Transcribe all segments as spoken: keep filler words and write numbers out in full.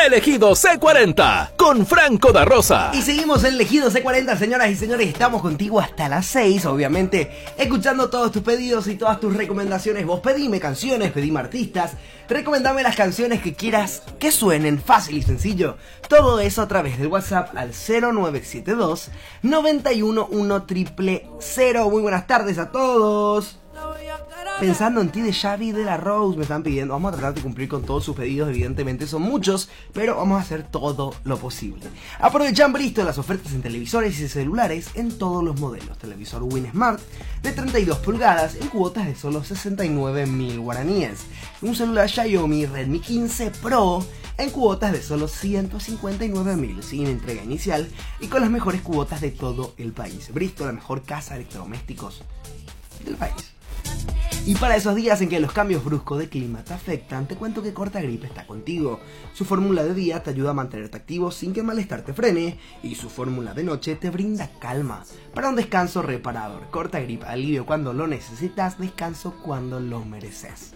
Elegido C cuarenta con Franco da Rosa. Y seguimos en Elegido C cuarenta, señoras y señores. Estamos contigo hasta las seis, obviamente, escuchando todos tus pedidos y todas tus recomendaciones. Vos pedime canciones, pedime artistas, recomendame las canciones que quieras que suenen, fácil y sencillo. Todo eso a través del WhatsApp al cero nueve siete dos, nueve uno uno, cero cero cero. Muy buenas tardes a todos. Pensando en ti de Xavi de la Rose, me están pidiendo. Vamos a tratar de cumplir con todos sus pedidos, evidentemente son muchos, pero vamos a hacer todo lo posible. Aprovechan Bristol las ofertas en televisores y celulares en todos los modelos. Televisor Win Smart de treinta y dos pulgadas en cuotas de solo sesenta y nueve mil guaraníes. Un celular Xiaomi Redmi quince Pro en cuotas de solo ciento cincuenta y nueve mil, sin entrega inicial y con las mejores cuotas de todo el país. Bristol, la mejor casa de electrodomésticos del país. Y para esos días en que los cambios bruscos de clima te afectan, te cuento que Cortagrip está contigo. Su fórmula de día te ayuda a mantenerte activo sin que el malestar te frene, y su fórmula de noche te brinda calma para un descanso reparador. Cortagrip, alivio cuando lo necesitas, descanso cuando lo mereces.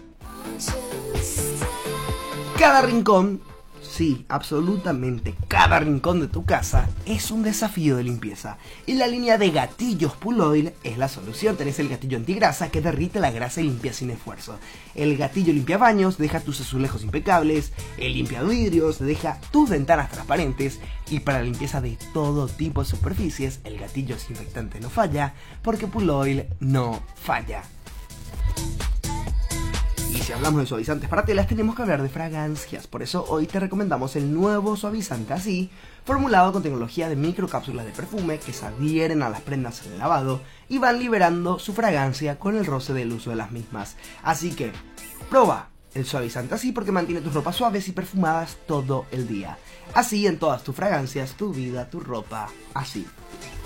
Cada rincón, sí, absolutamente cada rincón de tu casa es un desafío de limpieza, y la línea de gatillos Puloil es la solución. Tenés el gatillo antigrasa que derrite la grasa y limpia sin esfuerzo. El gatillo limpia baños deja tus azulejos impecables. El limpia vidrios deja tus ventanas transparentes. Y para la limpieza de todo tipo de superficies, el gatillo desinfectante no falla, porque Puloil no falla. Y si hablamos de suavizantes para telas, tenemos que hablar de fragancias. Por eso hoy te recomendamos el nuevo suavizante Así, formulado con tecnología de microcápsulas de perfume que se adhieren a las prendas en el lavado y van liberando su fragancia con el roce del uso de las mismas. Así que, prueba el suavizante Así, porque mantiene tus ropas suaves y perfumadas todo el día. Así en todas tus fragancias, tu vida, tu ropa, así.